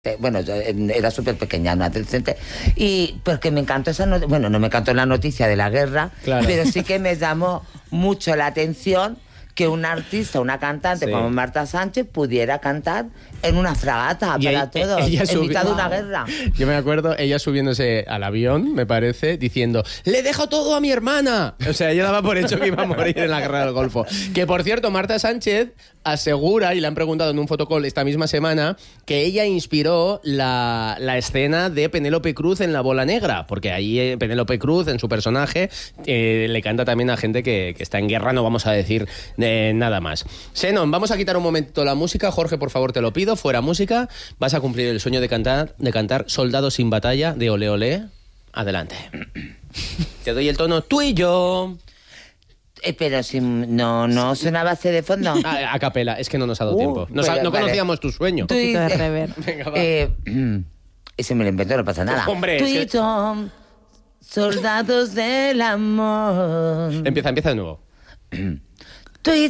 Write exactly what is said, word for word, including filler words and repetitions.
Bueno, era súper pequeña, no adolescente, y porque me encantó esa noticia, bueno, no me encantó la noticia de la guerra, claro, pero sí que me llamó mucho la atención que una artista, una cantante sí. como Marta Sánchez pudiera cantar en una fragata y para ella, todos, ella en subi- mitad de una guerra. Yo me acuerdo, ella subiéndose al avión, me parece, diciendo, ¡le dejo todo a mi hermana! O sea, ella daba por hecho que iba a morir en la guerra del Golfo. Que, por cierto, Marta Sánchez asegura, y le han preguntado en un fotocall esta misma semana, que ella inspiró la, la escena de Penélope Cruz en La Bola Negra, porque ahí eh, Penélope Cruz, en su personaje, eh, le canta también a gente que, que está en guerra, no vamos a decir eh, nada más. Xenon, vamos a quitar un momento la música. Jorge, por favor, te lo pido, fuera música. Vas a cumplir el sueño de cantar, de cantar Soldados sin batalla, de Ole Ole. Adelante. Te doy el tono, tú y yo... Eh, pero si no, no suena base de fondo. A, a capela, es que no nos ha dado uh, tiempo. Nos ha, no vale. conocíamos tu sueño. Un poquito de rever. Venga, va. Eh, ese me lo invento, no pasa nada. Hombre, tú es y que... yo, soldados del amor. Empieza, empieza de nuevo. Tú y